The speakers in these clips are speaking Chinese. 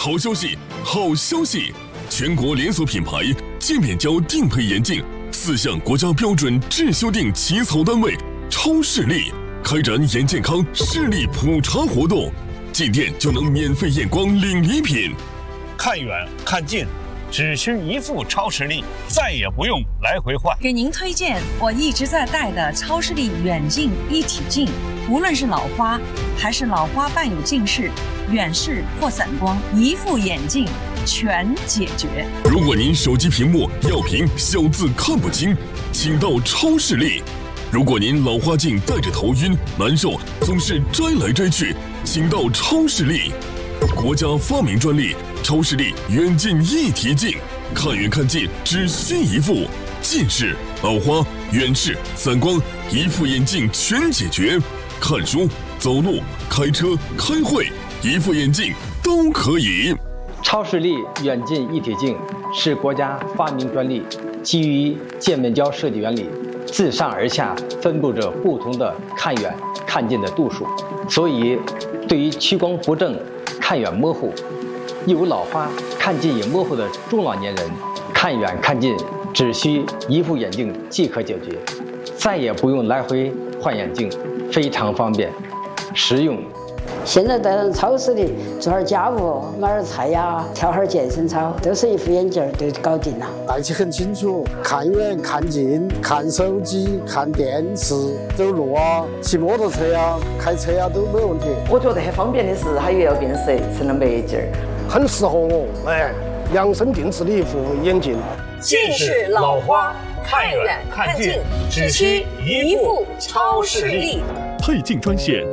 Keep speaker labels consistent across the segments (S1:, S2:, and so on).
S1: 好消息，好消息！全国连锁品牌界面胶定配眼镜4项国家标准质修订起草单位超视力开展眼健康视力普查活动，进店就能免费验光领礼品。
S2: 看远看近，只需一副超视力，再也不用来回换。
S3: 给您推荐我一直在戴的超视力远近一体镜，无论是老花还是老花伴有近视、远视或散光，一副眼镜全解决。
S1: 如果您手机屏幕要屏小字看不清，请到超视力。如果您老花镜戴着头晕难受，总是摘来摘去，请到超视力。国家发明专利超视力远近一体镜，看远看近只需一副，近视、老花、远视、散光，一副眼镜全解决。看书、走路、开车、开会，一副眼镜都可以。
S4: 超视力远近一体镜是国家发明专利，基于界面胶设计原理，自上而下分布着不同的看远看近的度数，所以对于屈光不正、看远模糊、有老花、看近也模糊的中老年人，看远看近只需一副眼镜即可解决，再也不用来回换眼镜，非常方便实用。
S5: 现在在超市里做点家务，买点菜呀，跳会儿健身操，都是一副眼镜就搞定了。
S6: 戴起很清楚，看远看近，看手机、看电视，走路啊、骑摩托车啊、开车啊都没问题。
S7: 我觉得很方便的是，它又要变色成了墨镜，
S6: 很适合我。量身定制的一副眼镜。
S8: 近视、老花，看远看近，只需一副超视力。
S9: 配镜专线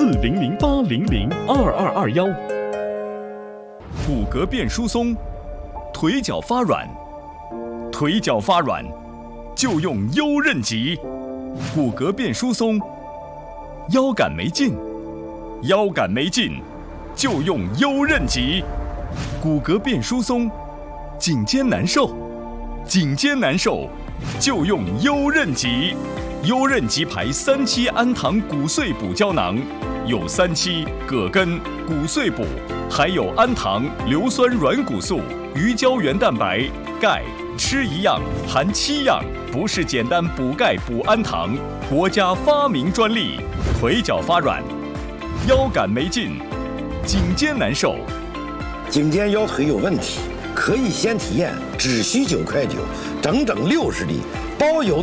S9: 4008002221。骨骼变疏松，腿脚发软，腿脚发软就用优韧极。骨骼变疏松，腰杆没劲，腰杆没劲就用优韧极。骨骼变疏松，颈肩难受，颈肩难受就用优韧极。优韧极牌3期氨糖骨碎补胶囊，有3期葛根、骨碎补，还有氨糖、硫酸软骨素、鱼胶原蛋白、钙，吃一样含7样，不是简单补钙补氨糖，国家发明专利。腿脚发软，腰杆没劲，颈肩难受，
S10: 颈肩腰腿有问题，可以先体验，只需9块9，整整60粒，包邮。